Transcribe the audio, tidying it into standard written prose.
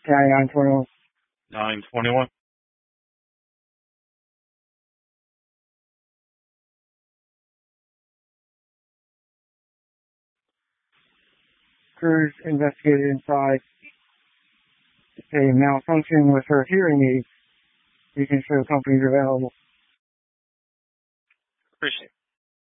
County 921. 921. Crews investigated inside a malfunction with her hearing aids. You can show companies available. Appreciate it.